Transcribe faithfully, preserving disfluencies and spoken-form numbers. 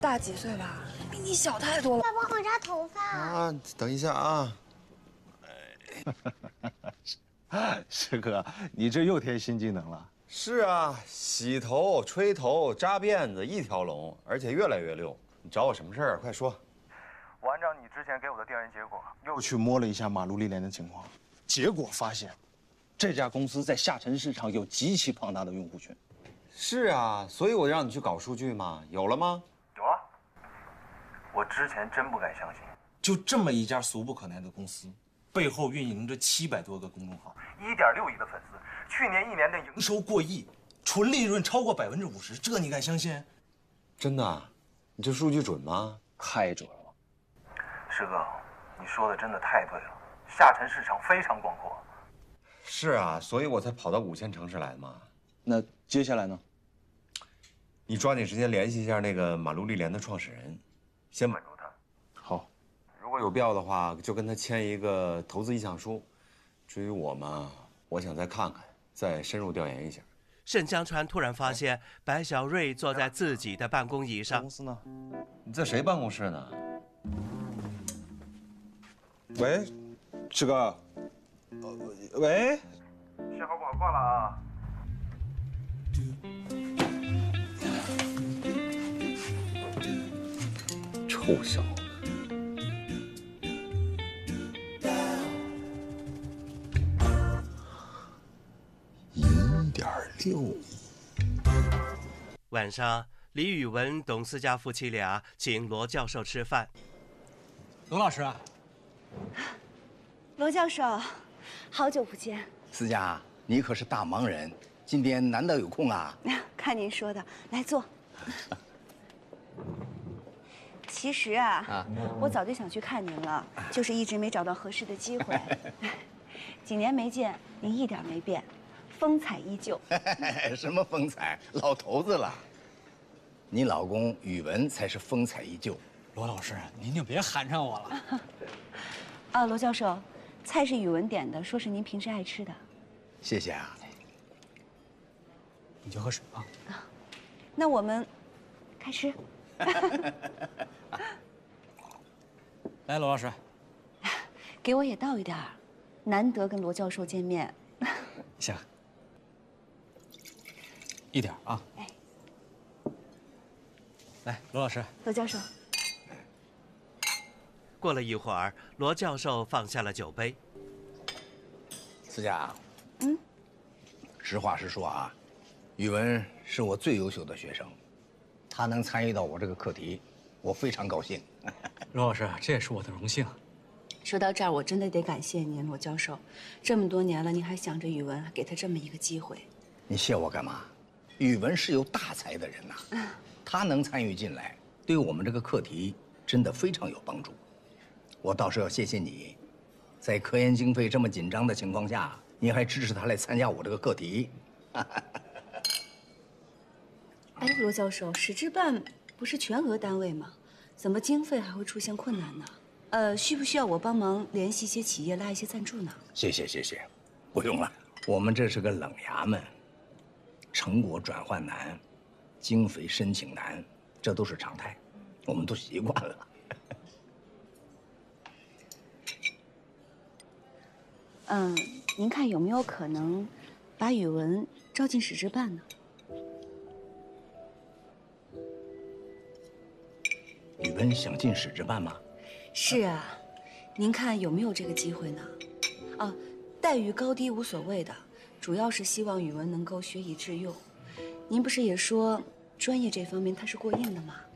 大几岁吧？比你小太多了。 要帮我扎头发啊，等一下啊。 师哥，你这又添新技能了。 是啊，洗头、吹头、扎辫子一条龙，而且越来越溜。你找我什么事儿？快说。 我按照你之前给我的调研结果， 又去摸了一下马路历联的情况，结果发现，这家公司在下沉市场有极其庞大的用户群。 是啊，所以我让你去搞数据嘛，有了吗？ 有了。我之前真不敢相信， 就这么一家俗不可耐的公司，背后运营着七百多个公众号， 一点六亿的粉丝，去年一年的营营收过亿，纯利润超过百分之五十，这你敢相信？ 真的？你这数据准吗？ 太准了。 师哥，你说的真的太对了，下沉市场非常广阔。 是啊，所以我才跑到五线城市来的嘛。 那接下来呢？ 你抓紧时间联系一下那个马路历联的创始人，先稳住他。 好， 如果有必要的话，就跟他签一个投资意向书。至于我嘛，我想再看看，再深入调研一下。 盛江川突然发现白小瑞坐在自己的办公椅上。 公司呢？ 你在谁办公室呢？ 喂，师哥。呃，喂。 信号不好，挂了啊。 臭小子！一点六亿。 晚上，李宇文、董思佳夫妻俩请罗教授吃饭。 罗老师， 罗教授，好久不见。 思佳，你可是大忙人，今天难得有空啊。 看您说的，来坐。其实啊，啊我早就想去看您了，就是一直没找到合适的机会。几年没见，您一点没变，风采依旧。 什么风采？老头子了。你老公宇文才是风采依旧。 罗老师，您就别寒碜我了。 啊，罗教授，菜是宇文点的，说是您平时爱吃的。 谢谢啊。 你就喝水吧。 啊，那我们开吃。 来，罗老师， 给我也倒一点儿，难得跟罗教授见面。 行，一点啊。哎，来，罗老师， 罗教授。 过了一会儿，罗教授放下了酒杯。 思佳， 嗯， 实话实说啊，宇文是我最优秀的学生，他能参与到我这个课题，我非常高兴。 罗老师，这也是我的荣幸。 说到这儿，我真的得感谢您，罗教授。这么多年了，您还想着宇文，给他这么一个机会。 你谢我干嘛？宇文是有大才的人呐、啊，他能参与进来，对我们这个课题真的非常有帮助。我倒是要谢谢你，在科研经费这么紧张的情况下，你还支持他来参加我这个课题。 哎，罗教授，史志办不是全额单位吗？怎么经费还会出现困难呢？呃，需不需要我帮忙联系一些企业拉一些赞助呢？ 谢谢谢谢，不用了，我们这是个冷衙门，成果转换难，经费申请难，这都是常态，我们都习惯了。 嗯，您看有没有可能把宇文招进史志办呢？ 宇文想进史志办吗？ 是啊，您看有没有这个机会呢？啊，待遇高低无所谓的，主要是希望宇文能够学以致用。您不是也说专业这方面他是过硬的吗？